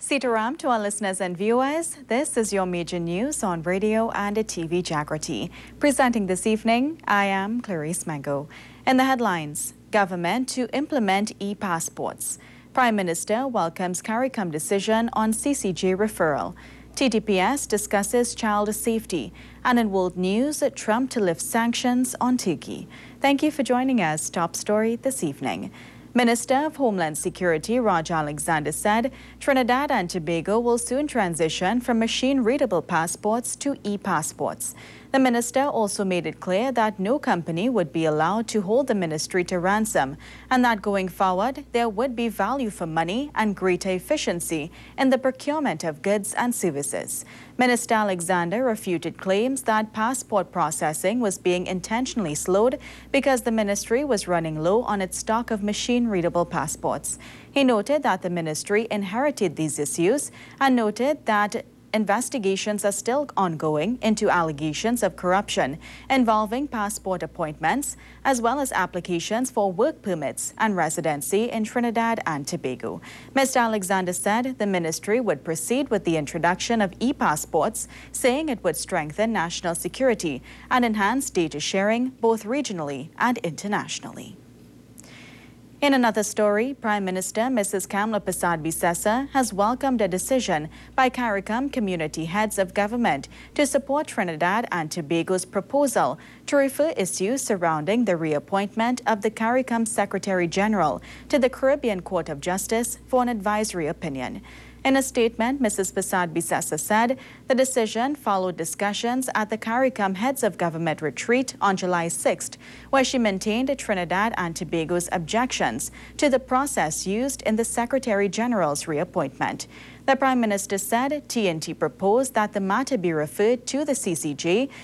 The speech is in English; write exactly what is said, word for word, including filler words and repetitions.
Sitaram to our listeners and viewers. This is your major news on radio and T V Jagrati. Presenting this evening, I am Clarice Mango. In the headlines, government to implement e-passports. Prime Minister welcomes CARICOM decision on C C J referral. T T P S discusses child safety. And in world news, Trump to lift sanctions on Turkey. Thank you for joining us. Top story this evening. Minister of Homeland Security Raj Alexander said Trinidad and Tobago will soon transition from machine-readable passports to e-passports. The minister also made it clear that no company would be allowed to hold the ministry to ransom and that going forward there would be value for money and greater efficiency in the procurement of goods and services. Minister Alexander refuted claims that passport processing was being intentionally slowed because the ministry was running low on its stock of machine-readable passports. He noted that the ministry inherited these issues and noted that investigations are still ongoing into allegations of corruption involving passport appointments as well as applications for work permits and residency in Trinidad and Tobago. Mister Alexander said the ministry would proceed with the introduction of e-passports, saying it would strengthen national security and enhance data sharing both regionally and internationally. In another story, Prime Minister Missus Kamla Persad-Bissessar has welcomed a decision by CARICOM community heads of government to support Trinidad and Tobago's proposal to refer issues surrounding the reappointment of the CARICOM Secretary General to the Caribbean Court of Justice for an advisory opinion. In a statement, Missus Persad-Bissessar said the decision followed discussions at the CARICOM Heads of Government retreat on July sixth, where she maintained Trinidad and Tobago's objections to the process used in the Secretary General's reappointment. The Prime Minister said T N T proposed that the matter be referred to the C C J